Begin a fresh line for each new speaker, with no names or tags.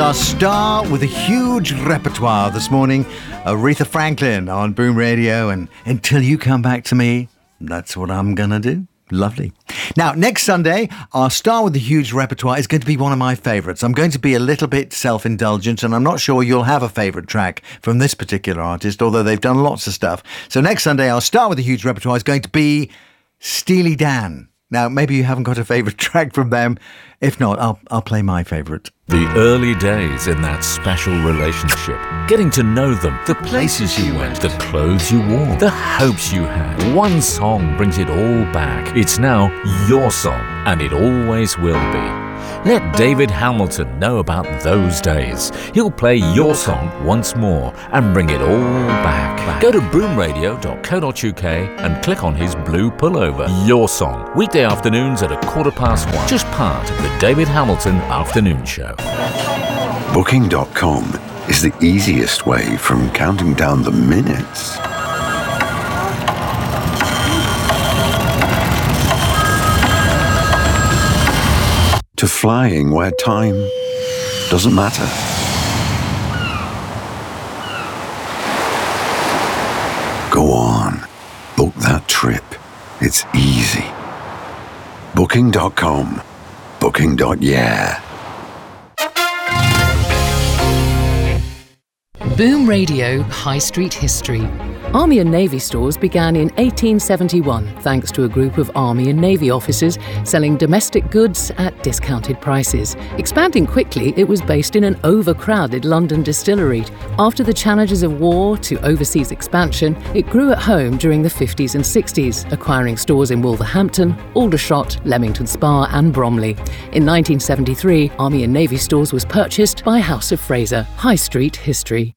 our star with a huge repertoire this morning, Aretha Franklin on Boom Radio, and Until You Come Back to Me, that's what I'm gonna do. Lovely. Now, next Sunday, our star with a huge repertoire is going to be one of my favourites. I'm going to be a little bit self-indulgent, and I'm not sure you'll have a favourite track from this particular artist, although they've done lots of stuff. So next Sunday, our star with a huge repertoire is going to be Steely Dan. Now, maybe you haven't got a favourite track from them. If not, I'll play my favourite.
The early days in that special relationship, getting to know them, the places you went, the clothes you wore, the hopes you had. One song brings it all back. It's now your song, and it always will be. Let David Hamilton know about those days. He'll play your song once more and bring it all back. Go to boomradio.co.uk and click on his blue pullover. Your Song, weekday afternoons at 1:15, just part of the David Hamilton Afternoon Show.
Booking.com is the easiest way from counting down the minutes to flying where time doesn't matter. Go on, book that trip. It's easy. Booking.com. Booking.yeah.
Boom Radio High Street History. Army and Navy stores began in 1871 thanks to a group of Army and Navy officers selling domestic goods at discounted prices. Expanding quickly, it was based in an overcrowded London distillery. After the challenges of war to overseas expansion, it grew at home during the 50s and 60s, acquiring stores in Wolverhampton, Aldershot, Leamington Spa and Bromley. In 1973, Army and Navy stores was purchased by House of Fraser. High Street History.